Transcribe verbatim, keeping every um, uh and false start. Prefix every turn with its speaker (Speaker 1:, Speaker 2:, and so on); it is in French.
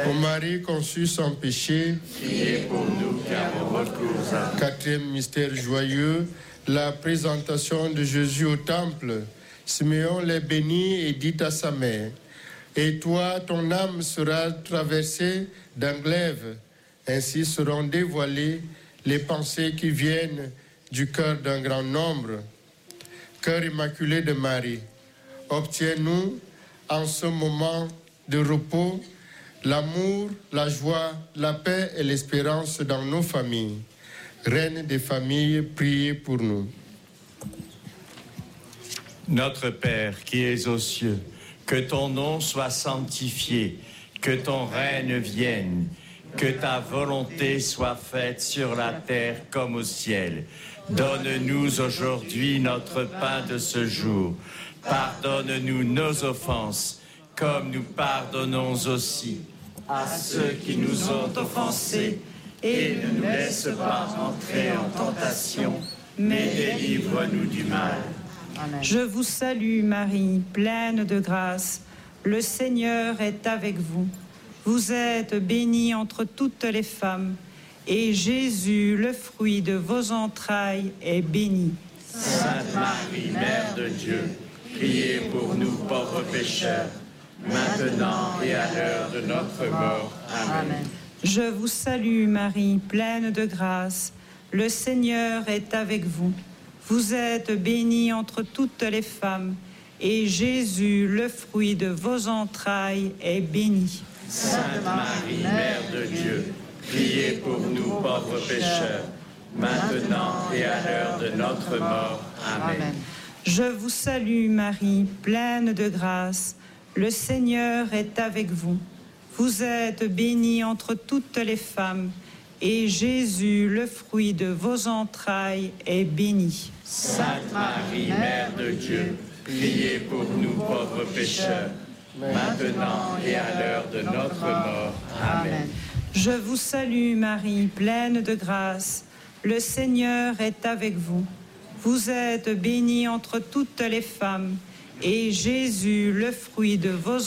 Speaker 1: Ô Marie conçue sans péché,
Speaker 2: priez pour nous qui avons recours à vous.
Speaker 1: quatrième mystère joyeux, la présentation de Jésus au temple. Siméon les bénit et dit à sa mère, « Et toi, ton âme sera traversée d'un glaive. Ainsi seront dévoilées les pensées qui viennent du cœur d'un grand nombre. » Cœur immaculé de Marie, obtiens-nous en ce moment de repos l'amour, la joie, la paix et l'espérance dans nos familles. Reine des familles, priez pour nous.
Speaker 2: Notre Père qui es aux cieux, que ton nom soit sanctifié, que ton règne vienne, que ta volonté soit faite sur la terre comme au ciel. Donne-nous aujourd'hui notre pain de ce jour. Pardonne-nous nos offenses, comme nous pardonnons aussi à ceux qui nous ont offensés. Et ne nous laisse pas entrer en tentation, mais délivre-nous du mal.
Speaker 3: Amen. Je vous salue Marie, pleine de grâce. Le Seigneur est avec vous. Vous êtes bénie entre toutes les femmes, et Jésus, le fruit de vos entrailles, est béni.
Speaker 2: Sainte Marie, Mère de Dieu, priez pour nous pauvres pécheurs, maintenant et à l'heure de notre mort. Amen. Amen.
Speaker 3: Je vous salue Marie, pleine de grâce. Le Seigneur est avec vous. Vous êtes bénie entre toutes les femmes, et Jésus, le fruit de vos entrailles, est béni.
Speaker 2: Sainte Marie, Mère de Dieu, priez pour nous pauvres pécheurs, maintenant et à l'heure de notre mort. Amen.
Speaker 3: Je vous salue Marie, pleine de grâce. Le Seigneur est avec vous. Vous êtes bénie entre toutes les femmes, et Jésus, le fruit de vos entrailles, est béni.
Speaker 2: Sainte Marie, Mère de Dieu, priez pour nous pauvres pécheurs, maintenant et à l'heure de notre mort. Amen.
Speaker 3: Je vous salue Marie, pleine de grâce. Le Seigneur est avec vous. Vous êtes bénie entre toutes les femmes, et Jésus, le fruit de vos